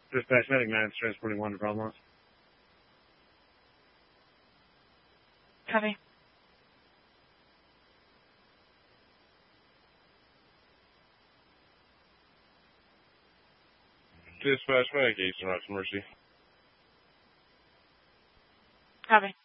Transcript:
Dispatch medic 9 transporting 1 to problem loss. Copy. Dispatch medic 8 Rock Mercy. Copy.